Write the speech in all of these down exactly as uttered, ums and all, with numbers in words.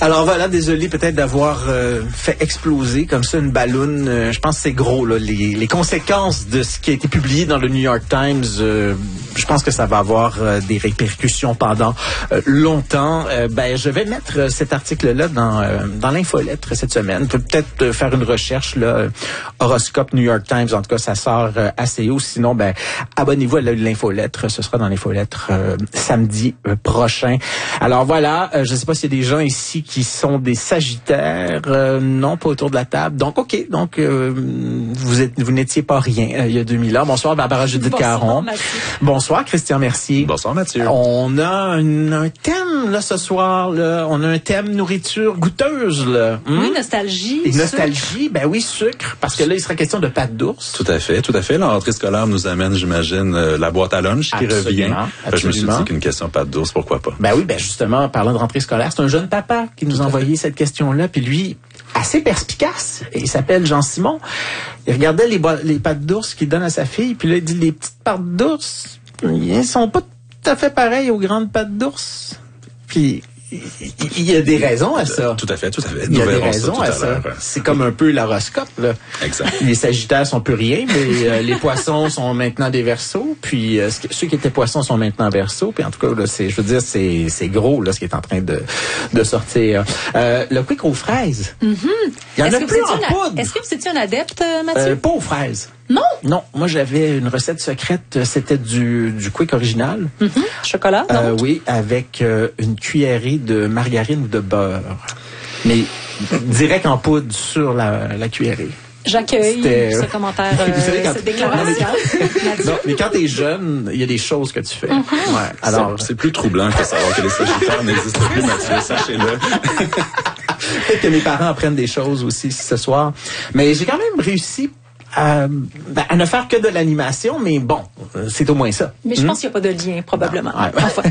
Alors voilà, désolé peut-être d'avoir euh, fait exploser comme ça une balloune. Euh, je pense que c'est gros, là, les, les conséquences de ce qui a été publié dans le New York Times. Euh, je pense que ça va avoir euh, des répercussions pendant euh, longtemps. Euh, ben, je vais mettre euh, cet article-là dans, euh, dans l'infolettre cette semaine. Peut-être euh, faire une recherche, là, horoscope New York Times. En tout cas, ça sort euh, assez haut. Sinon, ben, abonnez-vous à l'infolettre. Ce sera dans l'infolettre euh, samedi euh, prochain. Alors voilà, euh, je ne sais pas s'il y a des gens ici qui sont des Sagittaires. Euh, non, pas autour de la table. Donc, OK. Donc, euh, vous êtes, vous n'étiez pas rien euh, il y a deux mille ans. Bonsoir, Barbara Judith Caron. Bonsoir, Christian Mercier. Bonsoir, Mathieu. On a un, un thème, là, ce soir, là. On a un thème nourriture goûteuse, là. Hum? Oui, nostalgie. Et nostalgie, ben oui, sucre. Parce que là, il sera question de pâte d'ours. Tout à fait, tout à fait. La rentrée scolaire nous amène, j'imagine, euh, la boîte à lunch qui absolument, revient. Absolument. Je me suis dit qu'une question pâte d'ours, pourquoi pas? Ben oui, ben justement, parlant de rentrée scolaire, c'est un jeune papa qui nous a envoyé cette question-là. Puis lui, assez perspicace, il s'appelle Jean-Simon. Il regardait les, bo- les pâtes d'ours qu'il donne à sa fille, puis là, il dit, les petites pâtes d'ours, ils sont pas tout à fait pareilles aux grandes pâtes d'ours. Puis il y a des raisons à ça. Tout à fait, tout à fait. Il y a des raisons à ça. C'est comme un peu l'horoscope, là. Exact. Les Sagittaires sont plus rien, mais euh, les Poissons sont maintenant des Verseaux, puis euh, ceux qui étaient Poissons sont maintenant Verseaux, puis en tout cas, là, c'est, je veux dire, c'est, c'est gros, là, ce qui est en train de, de sortir. Euh, le quick aux fraises. Mm-hmm. Il y en est-ce a que plus en une, poudre. Est-ce que vous étiez un adepte, Mathieu? Euh, pas aux fraises. Non? Non, moi j'avais une recette secrète, c'était du, du quick original. Mm-hmm. Chocolat, non? Euh, oui, avec euh, une cuillerée de margarine ou de beurre. Mais direct en poudre sur la, la cuillerée. J'accueille C'était... ce commentaire, euh, savez, quand... cette déclaration. Non, mais quand t'es jeune, il y a des choses que tu fais. Mm-hmm. Ouais, alors... C'est, c'est plus troublant que savoir que les Sagittaires n'existent plus, Mathieu, sachez-le. Peut-être que mes parents apprennent des choses aussi ce soir. Mais j'ai quand même réussi à, ben, à ne faire que de l'animation, mais bon, c'est au moins ça. Mais je hmm? pense qu'il n'y a pas de lien, probablement. Ouais. Enfin.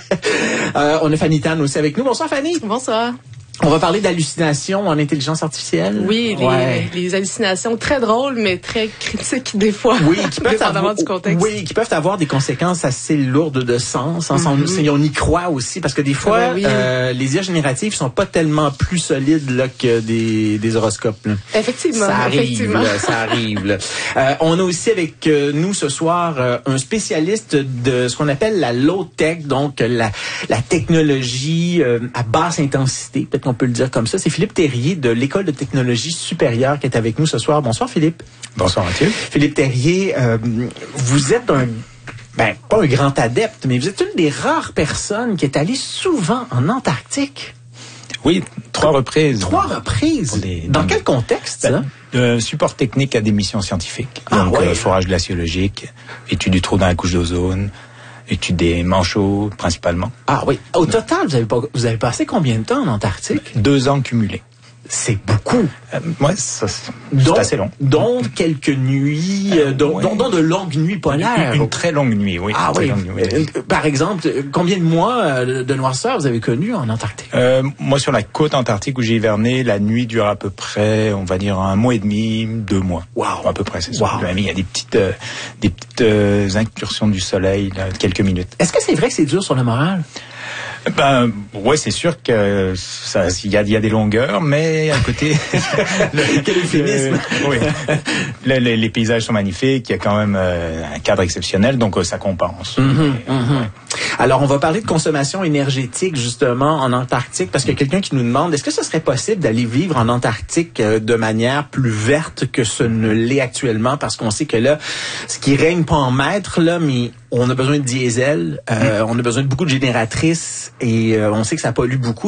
euh, on a Fanny Tan aussi avec nous. Bonsoir, Fanny. Bonsoir. On va parler d'hallucinations en intelligence artificielle. Oui, les, ouais. les hallucinations très drôles, mais très critiques des fois. Oui, qui peuvent avoir, du contexte. Oui, qui peuvent avoir des conséquences assez lourdes de sens. Hein, mm-hmm. On y croit aussi, parce que des fois, ah, oui. euh, les I A génératives sont pas tellement plus solides là, que des, des horoscopes. Là. Effectivement. Ça arrive, effectivement. Là, ça arrive. Là. Euh, on a aussi avec euh, nous ce soir euh, un spécialiste de ce qu'on appelle la low-tech, donc la, la technologie euh, à basse intensité, peut-être qu'on peut le dire comme ça. C'est Philippe Terrier de l'École de technologie supérieure qui est avec nous ce soir. Bonsoir Philippe. Bonsoir Mathieu. Philippe Terrier, euh, vous êtes un, ben pas un grand adepte, mais vous êtes une des rares personnes qui est allée souvent en Antarctique. Oui, trois reprises. Trois reprises? Des, dans, dans quel contexte, ça? Ben, de support technique à des missions scientifiques. Ah, donc, ouais. euh, forage glaciologique, étude du trou dans la couche d'ozone, étude des manchots, principalement. Ah oui. Au total, vous avez, pas, vous avez passé combien de temps en Antarctique? Deux ans cumulés. C'est beaucoup. Euh, ouais, ça, c'est donc, assez long. Donc, quelques nuits, euh, donc, ouais. donc, donc de longues nuits polaires. Une, une très longue nuit, oui. Ah oui. Longue nuit, oui. Par exemple, combien de mois de noirceur vous avez connu en Antarctique? Euh, moi, sur la côte antarctique où j'ai hiverné, la nuit dure à peu près, on va dire, un mois et demi, deux mois. Wow. À peu près, c'est ça. Wow. Il y a des petites, euh, des petites euh, incursions du soleil, là, de quelques minutes. Est-ce que c'est vrai que c'est dur sur le moral? Ben, ouais, c'est sûr que ça, il y a, il y a des longueurs, mais à côté, le, quel euphémisme. Oui. Le, le, les paysages sont magnifiques, il y a quand même euh, un cadre exceptionnel, donc euh, ça compense. Mm-hmm, mm-hmm. Alors, on va parler de consommation énergétique, justement, en Antarctique, parce qu'il y a quelqu'un qui nous demande, est-ce que ce serait possible d'aller vivre en Antarctique euh, de manière plus verte que ce ne l'est actuellement, parce qu'on sait que là, ce qui règne pas en maître, là, mais on a besoin de diesel, euh, mm. on a besoin de beaucoup de génératrices, et euh, on sait que ça pollue beaucoup.